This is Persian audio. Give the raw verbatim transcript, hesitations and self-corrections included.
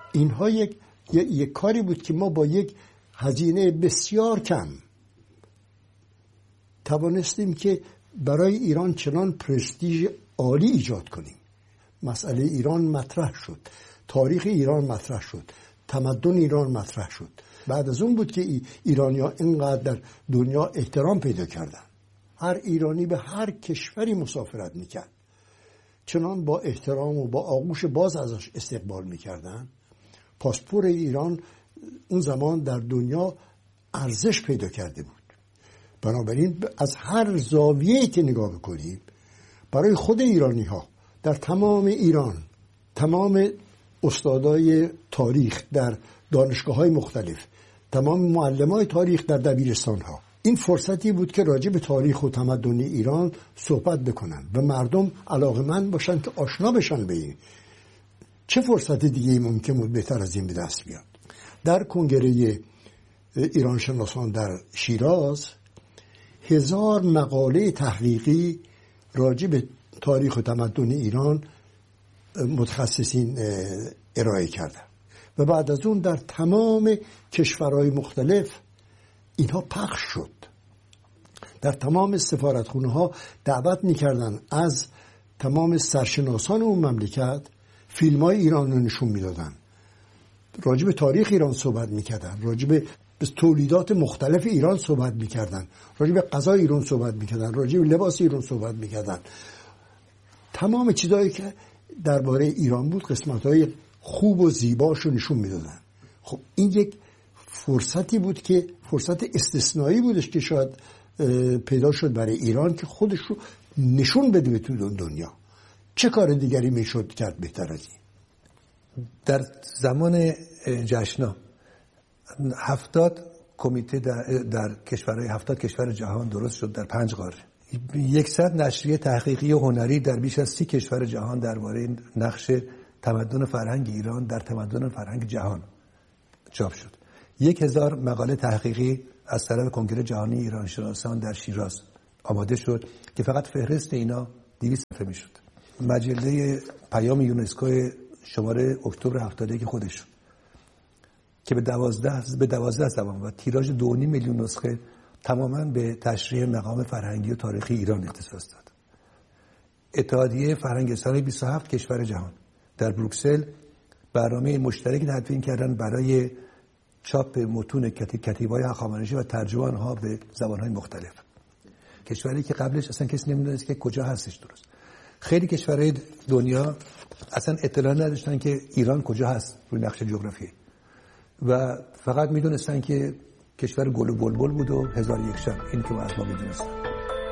اینها یک یک کاری بود که ما با یک هزینه بسیار کم توانستیم که برای ایران چنان پرستیژ عالی ایجاد کنیم. مسئله ایران مطرح شد، تاریخ ایران مطرح شد، تمدن ایران مطرح شد. بعد از اون بود که ایرانی‌ها اینقدر در دنیا احترام پیدا کردن. هر ایرانی به هر کشوری مسافرت میکرد، چنان با احترام و با آغوش باز ازش استقبال میکردن. پاسپور ایران اون زمان در دنیا ارزش پیدا کرده بود. بنابراین از هر زاویه‌ای که نگاه بکنیم، برای خود ایرانی‌ها در تمام ایران، تمام استادای تاریخ در دانشگاه‌های مختلف، تمام معلمای تاریخ در دبیرستان‌ها، این فرصتی بود که راجع به تاریخ و تمدن ایران صحبت بکنن و مردم علاقه‌مند باشن که آشنا بشن به این. چه فرصت دیگه ممکن بود بهتر از این به دست بیاد؟ در کنگره ایران شناسان در شیراز هزار مقاله تحقیقی راجع به تاریخ و تمدن ایران متخصصین ارائه کردن و بعد از اون در تمام کشورهای مختلف اینها پخش شد. در تمام سفارتخونه ها دعوت میکردن از تمام سرشناسان اون مملکت فیلم های ایران رو نشون میدادن، راجع به تاریخ ایران صحبت میکردن، راجع به تولیدات مختلف ایران صحبت میکردن، راجع به غذای ایران صحبت میکردن، راجع به لباس ایران صحبت میکردن. تمام چیزایی که درباره ایران بود قسمت‌های خوب و زیباش رو نشون میدادن. خب این یک فرصتی بود که فرصت استثنایی بودش که شاید پیدا شد برای ایران که خودش رو نشون بده به تو دنیا. چه کار دیگری میشد کرد بهتر از این؟ در زمان جشن‌ها هفتاد کمیته در, در کشورهای هفتاد کشور جهان درست شد در پنج قاره. یکصد نشریه تحقیقی و هنری در بیش از سی کشور جهان درباره نقش تمدن فرهنگ ایران در تمدن فرهنگ جهان چاپ شد. یک هزار مقاله تحقیقی از طرف کنگره جهانی ایران شناسان در شیراز آماده شد که فقط فهرست اینا دویست صفحه میشد. مجله پیام یونسکو شماره اکتبر هفتاد و یک خودشون که به دوازده به دوازده زبان و تیراژ دو و نیم میلیون نسخه تماما به تشریح مقام فرهنگی و تاریخی ایران اختصاص داد. اتحادیه فرهنگستان بیست و هفت کشور جهان در بروکسل برنامه مشترکی تدوین کردن برای چاپ متون کتیبه‌های هخامنشی و ترجمه آنها به زبان‌های مختلف. کشوری که قبلش اصلا کسی نمی‌دونست که کجا هستش درست. خیلی کشورهای دنیا اصلا اطلاع نداشتن که ایران کجا هست روی نقشه جغرافیایی و فقط می‌دونستن که کشور گل و بلبل بود و هزار یک شب. این که ما از ما می‌دونستن.